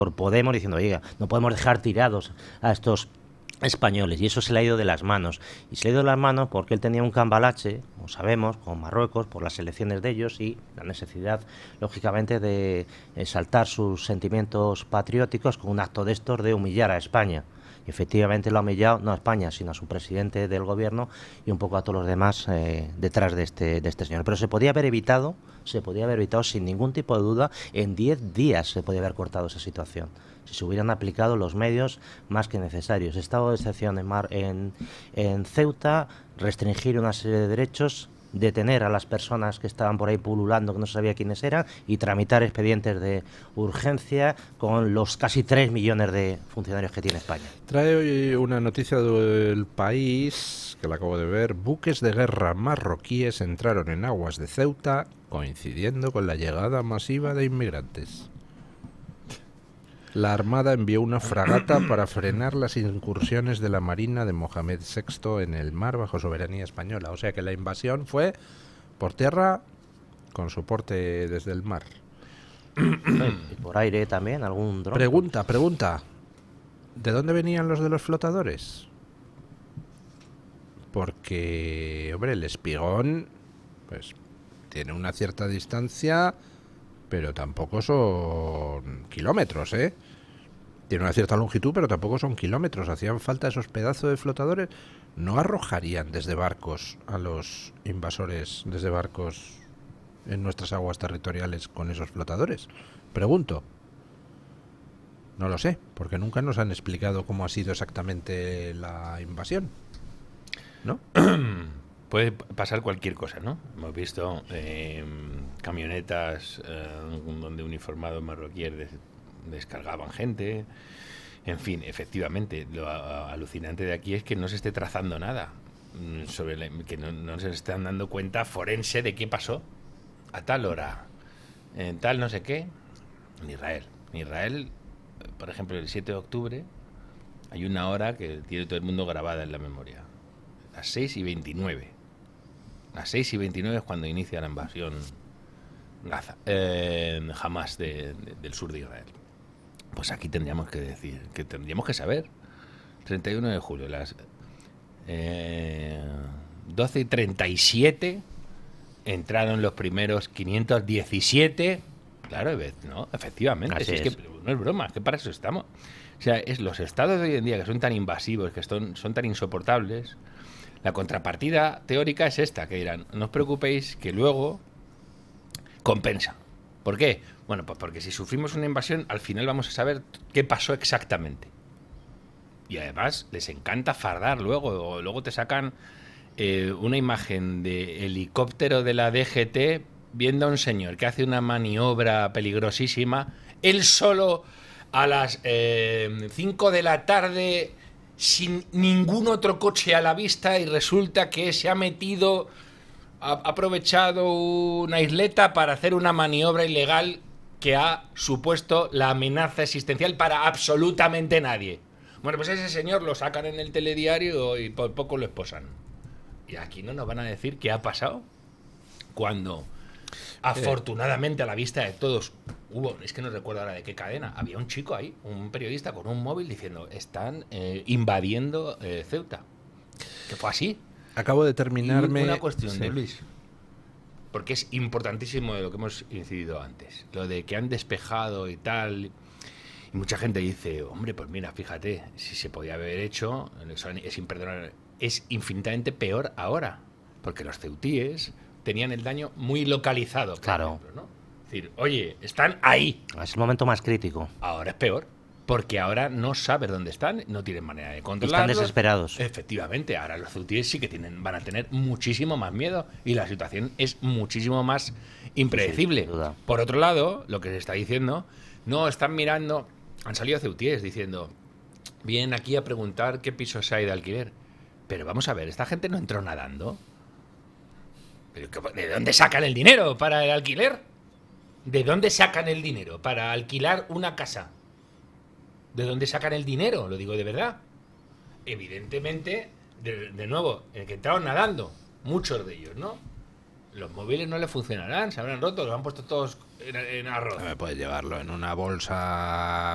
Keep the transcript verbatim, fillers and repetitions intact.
por Podemos diciendo, oiga, no podemos dejar tirados a estos españoles, y eso se le ha ido de las manos, y se le ha ido de las manos porque él tenía un cambalache, como sabemos, con Marruecos, por las elecciones de ellos y la necesidad, lógicamente, de exaltar sus sentimientos patrióticos con un acto de estos de humillar a España. Y efectivamente lo ha humillado no a España, sino a su presidente del gobierno y un poco a todos los demás eh, detrás de este, de este señor. Pero se podía haber evitado, se podía haber evitado sin ningún tipo de duda, en diez días se podía haber cortado esa situación, si se hubieran aplicado los medios más que necesarios. Estado de excepción en, Mar, en, en Ceuta, restringir una serie de derechos, detener a las personas que estaban por ahí pululando, que no se sabía quiénes eran, y tramitar expedientes de urgencia con los casi tres millones de funcionarios que tiene España. Trae hoy una noticia del País, que la acabo de ver. Buques de guerra marroquíes entraron en aguas de Ceuta, coincidiendo con la llegada masiva de inmigrantes. La Armada envió una fragata para frenar las incursiones de la Marina de Mohamed sexto en el mar bajo soberanía española. O sea que la invasión fue por tierra con soporte desde el mar. Y por aire también, algún dron. Pregunta, pregunta. ¿De dónde venían los de los flotadores? Porque, hombre, el Espigón, pues, tiene una cierta distancia, pero tampoco son kilómetros, ¿eh? Tiene una cierta longitud, pero tampoco son kilómetros. Hacían falta esos pedazos de flotadores. ¿No arrojarían desde barcos a los invasores, desde barcos en nuestras aguas territoriales con esos flotadores? Pregunto. No lo sé, porque nunca nos han explicado cómo ha sido exactamente la invasión, ¿no? Puede pasar cualquier cosa, ¿no? Hemos visto eh, camionetas eh, donde uniformados marroquíes des descargaban gente. En fin, efectivamente, lo alucinante de aquí es que no se esté trazando nada, sobre la, que no, no se están dando cuenta forense de qué pasó a tal hora, en tal no sé qué. En Israel. En Israel, por ejemplo, el siete de octubre hay una hora que tiene todo el mundo grabada en la memoria. Las seis y veintinueve. Las seis y veintinueve es cuando inicia la invasión Gaza, eh, Hamas de, de, del sur de Israel. Pues aquí tendríamos que decir, que tendríamos que saber. treinta y uno de julio, las eh, doce y treinta y siete entraron los primeros quinientos diecisiete. Claro, no, efectivamente, si es, es que no es broma, es que para eso estamos. O sea, es los estados de hoy en día que son tan invasivos, que son, son tan insoportables. La contrapartida teórica es esta, que dirán, no os preocupéis, que luego compensa. ¿Por qué? Bueno, pues porque si sufrimos una invasión, al final vamos a saber qué pasó exactamente. Y además les encanta fardar luego, o luego te sacan eh, una imagen de helicóptero de la D G T viendo a un señor que hace una maniobra peligrosísima, él solo a las eh, cinco de la tarde, sin ningún otro coche a la vista, y resulta que se ha metido, ha aprovechado una isleta para hacer una maniobra ilegal que ha supuesto la amenaza existencial para absolutamente nadie. Bueno, pues ese señor lo sacan en el telediario y por poco lo esposan. Y aquí no nos van a decir qué ha pasado cuando, afortunadamente, a la vista de todos, hubo, es que no recuerdo ahora de qué cadena, había un chico ahí, un periodista con un móvil diciendo, están eh, invadiendo eh, Ceuta. Que fue así. Acabo de terminarme... Y una cuestión, sí. de Luis, porque es importantísimo de lo que hemos incidido antes, lo de que han despejado y tal, y mucha gente dice, hombre, pues mira, fíjate, si se podía haber hecho, es imperdonable, es infinitamente peor ahora, porque los ceutíes tenían el daño muy localizado, por claro. ejemplo, ¿no? Es decir, oye, están ahí. Es el momento más crítico. Ahora es peor, porque ahora no sabes dónde están, no tienen manera de controlarlos. Están desesperados. Efectivamente, ahora los ceutíes sí que tienen, van a tener muchísimo más miedo y la situación es muchísimo más impredecible. Sí, sin duda. Por otro lado, lo que se está diciendo, no, están mirando, han salido ceutíes diciendo, vienen aquí a preguntar qué pisos hay de alquiler. Pero vamos a ver, esta gente no entró nadando. ¿De dónde sacan el dinero para el alquiler? ¿De dónde sacan el dinero para alquilar una casa? ¿De dónde sacan el dinero? Lo digo de verdad. Evidentemente, de, de nuevo, el que entraron nadando, muchos de ellos, ¿no? Los móviles no les funcionarán, se habrán roto, los han puesto todos en, en arroz. No me puedes llevarlo en una bolsa